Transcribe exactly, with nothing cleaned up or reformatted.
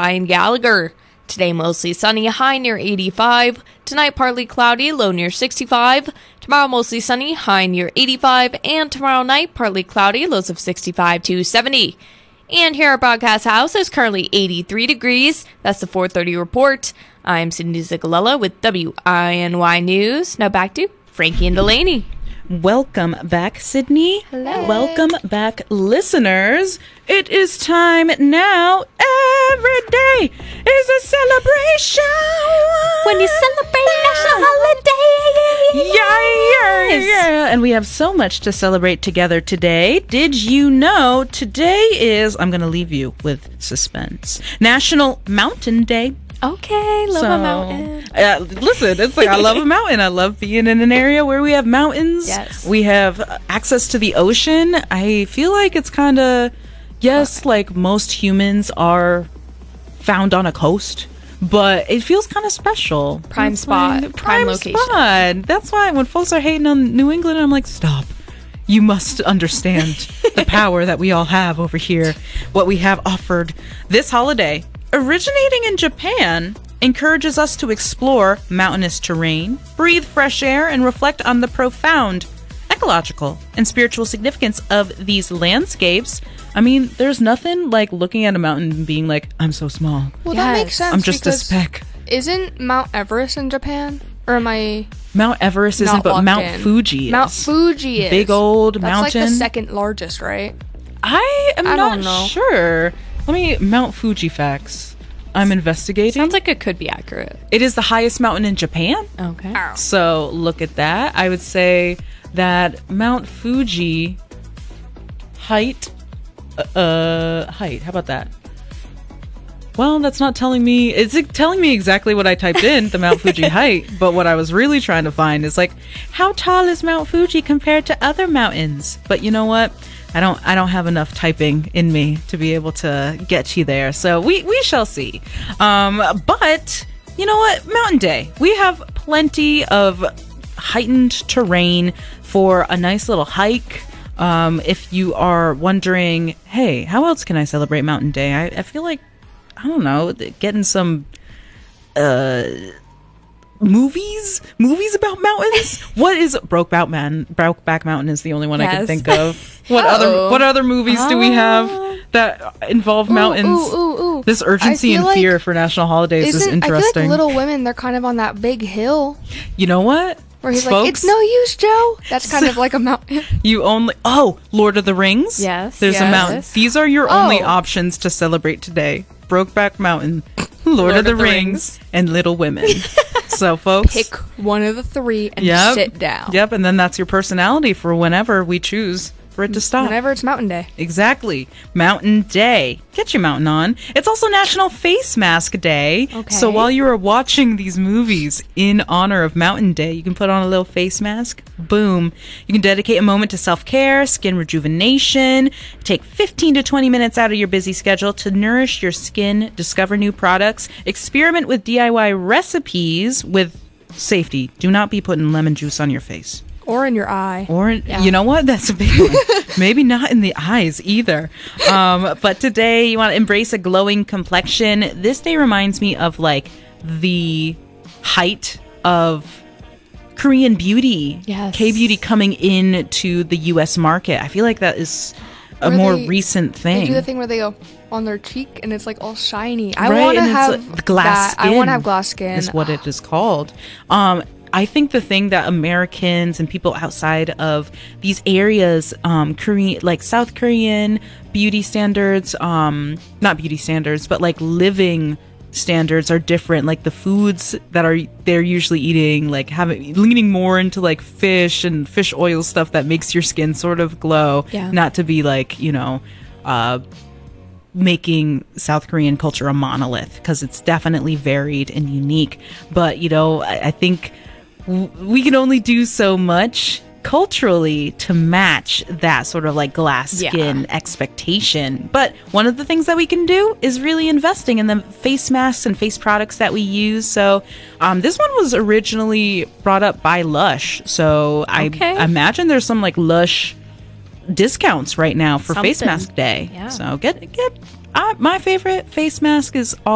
Ryan Gallagher. Today mostly sunny, high near eighty-five. Tonight partly cloudy, low near sixty-five. Tomorrow mostly sunny, high near eighty-five. And tomorrow night partly cloudy, lows of sixty-five to seventy. And here at Broadcast House is currently eighty-three degrees. That's the four thirty report. I'm Cindy Zigalella with W I N Y News. Now back to Frankie and Delaney. Welcome back, Sydney. Hello. Welcome back, listeners. It is time now. Every day is a celebration. When you celebrate national holiday. Yeah, yeah, yeah. And we have so much to celebrate together today. Did you know today is, I'm going to leave you with suspense, National Mountain Day. Okay, love so, a mountain. Uh, listen, it's like I love a mountain. I love being in an area where we have mountains. Yes. We have access to the ocean. I feel like it's kind of, yes, like most humans are found on a coast, but it feels kind of special. Prime It's spot, like, prime prime location. spot. That's why when folks are hating on New England, I'm like, stop. You must understand the power that we all have over here, what we have offered. This holiday, originating in Japan, encourages us to explore mountainous terrain, breathe fresh air, and reflect on the profound ecological and spiritual significance of these landscapes. I mean, there's nothing like looking at a mountain and being like, I'm so small. Well, Yes. that makes sense. I'm just a because speck. Isn't Mount Everest in Japan? Or am I Mount Everest isn't, not but locked Mount in? Fuji is. Mount Fuji is. Big old That's mountain. like the second largest, right? I am I not don't know. sure. Let me, Mount Fuji facts. I'm investigating. Sounds like it could be accurate. It is the highest mountain in Japan. Okay. Ow. So look at that. I would say that Mount Fuji height, uh, height. How about that? Well, that's not telling me. It's telling me exactly what I typed in, the Mount Fuji height. But what I was really trying to find is like, how tall is Mount Fuji compared to other mountains? But you know what? I don't. I don't have enough typing in me to be able to get you there. So we we shall see. Um, but you know what? Mountain Day. We have plenty of heightened terrain for a nice little hike. Um, if you are wondering, hey, how else can I celebrate Mountain Day? I, I feel like, I don't know, getting some uh, movies, movies about mountains. What is Brokeback Man? Brokeback Mountain is the only one I can Yes. think of. What Uh-oh. other what other movies do we have that involve mountains? Ooh, ooh, ooh. This urgency I and feel fear like- for national holidays is Isn't, I feel interesting. like Little Women, they're kind of on that big hill You know what? where he's like, Folks, it's no use, Joe. That's kind of like a mountain. you only oh Lord of the Rings. Yes, there's a yes. mountain. These are your only Oh. options to celebrate today: Brokeback Mountain, Lord, of the, Rings, and Little Women. So, folks, Pick one of the three and Yep. sit down. Yep, and then that's your personality for whenever we choose for it to stop. Whenever it's Mountain Day. Exactly. Mountain Day. Get your mountain on. It's also National Face Mask Day. Okay. So while you are watching these movies in honor of Mountain Day, you can put on a little face mask. Boom. You can dedicate a moment to self-care, skin rejuvenation. Take fifteen to twenty minutes out of your busy schedule to nourish your skin, discover new products, experiment with D I Y recipes with safety. Do not be putting lemon juice on your face. Or in your eye. Or, Yeah. you know what? That's a big one. Maybe not in the eyes either. Um, but today, you want to embrace a glowing complexion. This day reminds me of like the height of Korean beauty. Yes. K-beauty coming into the U S market. I feel like that is a Where more they- recent They thing. do the thing where they go on their cheek and it's like all shiny. I Right, want to and it's, have like, glass that. I want skin to have glass skin. is what it is called. Um, I think the thing that Americans and people outside of these areas, um, Korean, like South Korean beauty standards, um, not beauty standards, but like living standards are different. Like the foods that are they're usually eating, like having leaning more into like fish and fish oil stuff that makes your skin sort of glow. Yeah. Not to be like, you know, uh, making South Korean culture a monolith, because it's definitely varied and unique. But, you know, I, I think w- we can only do so much culturally to match that sort of like glass Yeah. skin expectation. But one of the things that we can do is really investing in the face masks and face products that we use. So um, this one was originally brought up by Lush. So Okay. I imagine there's some like Lush discounts right now for Face Something. Mask Day. Yeah. So get get uh, my favorite face mask is all